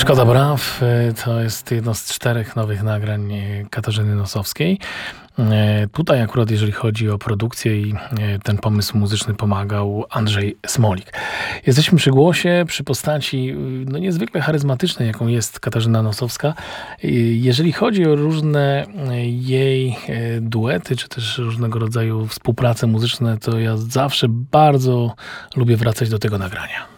Szkoda Braw to jest jedno z 4 nowych nagrań Katarzyny Nosowskiej. Tutaj akurat jeżeli chodzi o produkcję i ten pomysł muzyczny pomagał Andrzej Smolik. Jesteśmy przy głosie, przy postaci niezwykle charyzmatycznej, jaką jest Katarzyna Nosowska. Jeżeli chodzi o różne jej duety, czy też różnego rodzaju współprace muzyczne, to ja zawsze bardzo lubię wracać do tego nagrania.